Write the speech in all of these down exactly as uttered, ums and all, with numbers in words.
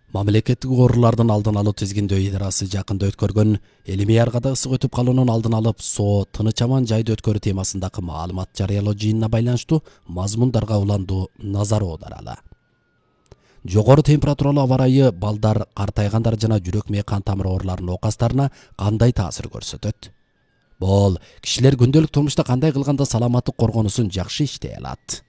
Мамлекеттик оорулардын алдын алуу тизгиндөө идарасы жакында өткөргөн элими аргада ысык өтүп калуунун алдын алып, соо тыныч аман жайды өткөрүү темасындагы маалымат жарыялоо жыйынына байланыштуу мазмундарга уландуу назар аударалы. Жогору температуралуу аба ырайы балдар, картайгандар жана жүрөк мээ кан тамыр ооруларынын оокастарына кандай таасир көрсөтөт? Бул кишилер күндөлүк турмушта кандай кылганда саламаттык коргонусун жакшы иштей алат?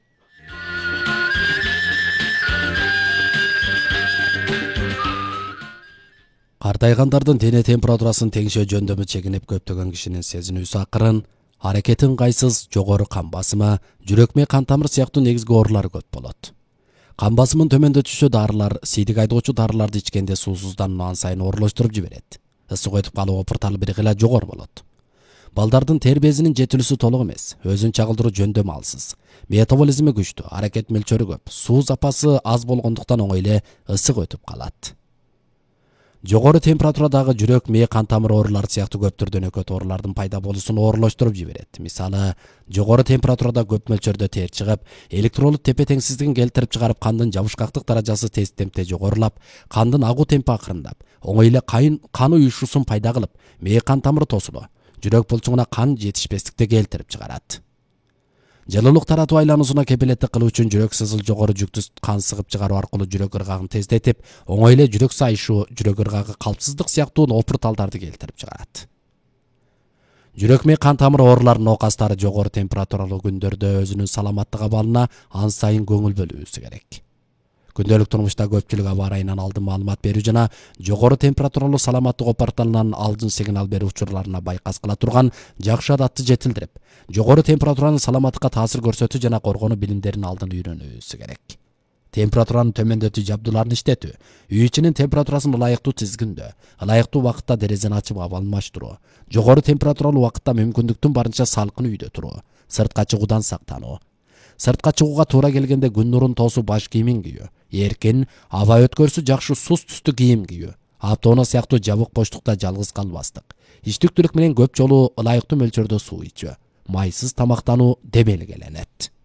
Картайгандардын дене температурасын теңшөө жөндөмү чегинип көптөгөн кишинин сезинүүсү акырын, аракети ыңгайсыз, жогору кан басымы, жүрөк мээ кан тамыр сыяктуу негизги оорулар көп болот. Кан басымын төмөндөтүүчү дарылар, сийдик айдоочу дарыларды ичкенде суусуздануу ан сайын оорулоштуруп жиберет. Ысык өтүп калуу опурталы бир гыла жогору болот. Балдардын тер безинин жетилүүсү толук эмес, өзүн чагылдыруу жөндөмү алсыз. Метаболизми күчтүү, аракет мөлчөрү көп, суу запасы аз болгондуктан оңой эле ысык өтүп калат. Жогору температурадагы жүрөк мээ кан тамыр оорулары сыяктуу көп түрдөн өкөт оорулардын пайда болуусун оорулоштуруп жиберет. Мисалы, жогору температурада көп мөлчөрдө тер чыгып, электролит тепе теңсиздигин келтирип чыгарып, кандын жабышкактык даражасы тез темпте жогорулап, кандын агуу темпи акырындап, оңой эле кан уюшуусун пайда кылып, мээ кан тамыры тосулу, жүрөк булчуңуна кан жетишпестикти келтирип чыгарат. Жылуулук таратуу айлануусуна кепилеттик кылуу үчүн жүрөк сызыл жогору жүктү кан сыгып чыгаруу аркылуу жүрөк ыргагын тездетип, оңой эле жүрөк сайышуу, жүрөк ыргагы калпсыздык сыяктуу опурталдарды келтирип чыгарат. Жүрөк мээ кан тамыр ооруларынын оокастары жогору температуралуу күндөрдө өзүнүн саламаттык абалына ан сайын көңүл бөлүүсү керек. Күндөлүк турмушта көпчүлүк аба ырайынан алдын маалымат берүү жана жогору температуралуу саламаттык опурталынан алдын сигнал берүү учурларына байкас кыла турган жакшы адатты жетилдирип, жогору температуранын саламаттыкка таасир көрсөтүү жана коргонуу билимдерин алдын үйрөнүүсү керек. Температураны төмөндөтүү жабдууларын иштетүү, үй ичинин температурасын ылайыктуу тизгиндөө, ылайыктуу убакытта дерезени ачып абалын ачтыруу, жогору температуралуу убакытта мүмкүндүктүн барынча салкын үйдө туруу, сыртка чыгуудан сактануу. Сыртка чыгууга туура келгенде күн нурун тоосуу баш кийимин кийүү, эркин, аба өткөрүүсү жакшы сус түстүү кийим кийүү, автоунаа сыяктуу жабык боштукта жалгыз калбастык, ичтиктүүлүк менен көп жолу ылайыктуу мөлчөрдө суу ичүү, майсыз тамактануу демелгеленет.